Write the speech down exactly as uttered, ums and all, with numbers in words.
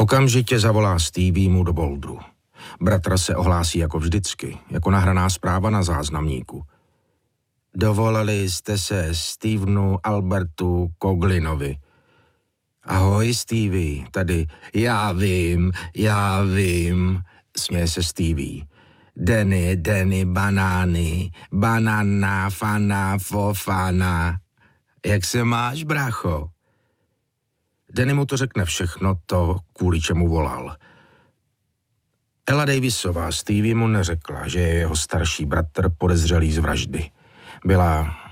Okamžitě zavolá Stevie mu do Boulderu. Bratr se ohlásí jako vždycky, jako nahraná zpráva na záznamníku. Dovolali jste se Stevenu Albertu Coglinovi. Ahoj, Stevie, tady. Já vím, já vím, směje se Stevie. Denny, Denny, banány, banana, fana, fofana. Jak se máš, brácho? Denny mu to řekne všechno to, kvůli čemu volal. Ella Davisová Stevie mu neřekla, že je jeho starší bratr podezřelý z vraždy. Byla